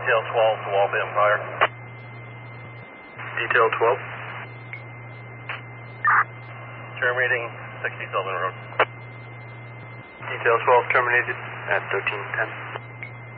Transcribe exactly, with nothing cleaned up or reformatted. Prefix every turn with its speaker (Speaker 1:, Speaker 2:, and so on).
Speaker 1: Detail twelve to Waltham Fire.
Speaker 2: Detail twelve.
Speaker 1: Terminating sixty Sylvan Road.
Speaker 2: Detail twelve terminated at thirteen ten.